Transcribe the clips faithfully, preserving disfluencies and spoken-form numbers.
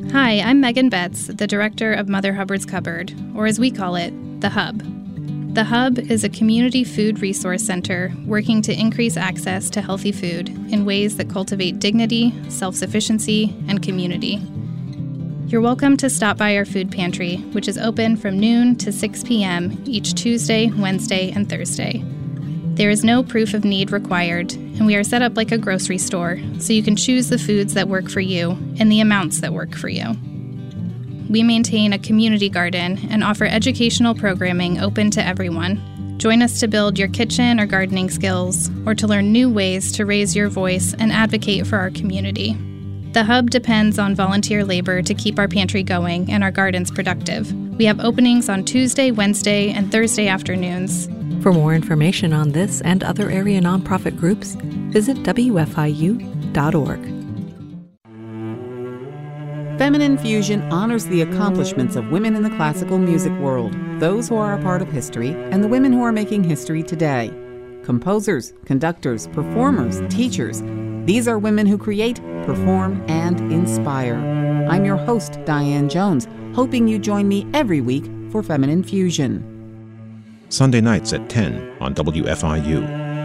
Hi, I'm Megan Betts, the director of Mother Hubbard's Cupboard, or as we call it, The Hub. The Hub is a community food resource center working to increase access to healthy food in ways that cultivate dignity, self-sufficiency, and community. You're welcome to stop by our food pantry, which is open from noon to six p.m. each Tuesday, Wednesday, and Thursday. There is no proof of need required, and we are set up like a grocery store, so you can choose the foods that work for you and the amounts that work for you. We maintain a community garden and offer educational programming open to everyone. Join us to build your kitchen or gardening skills, or to learn new ways to raise your voice and advocate for our community. The Hub depends on volunteer labor to keep our pantry going and our gardens productive. We have openings on Tuesday, Wednesday, and Thursday afternoons. For more information on this and other area nonprofit groups, visit W F I U dot org. Feminine Fusion honors the accomplishments of women in the classical music world, those who are a part of history, and the women who are making history today. Composers, conductors, performers, teachers. These are women who create, perform, and inspire. I'm your host, Diane Jones, hoping you join me every week for Feminine Fusion. Sunday nights at ten on W F I U.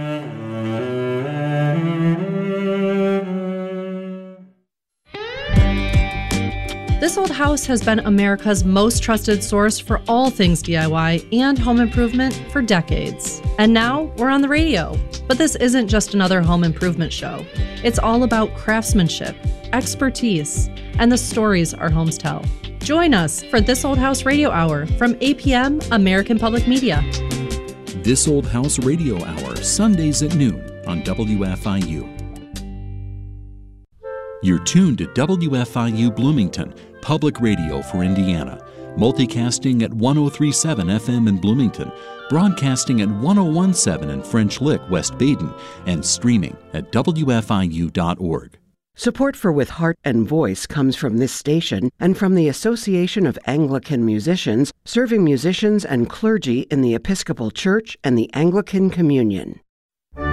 This Old House has been America's most trusted source for all things D I Y and home improvement for decades. And now we're on the radio. But this isn't just another home improvement show. It's all about craftsmanship, expertise, and the stories our homes tell. Join us for This Old House Radio Hour from eight p.m. American Public Media. This Old House Radio Hour, Sundays at noon on W F I U. You're tuned to W F I U Bloomington, public radio for Indiana, multicasting at one oh three point seven F M in Bloomington, broadcasting at one oh one point seven in French Lick, West Baden, and streaming at W F I U dot org. Support for With Heart and Voice comes from this station and from the Association of Anglican Musicians, serving musicians and clergy in the Episcopal Church and the Anglican Communion.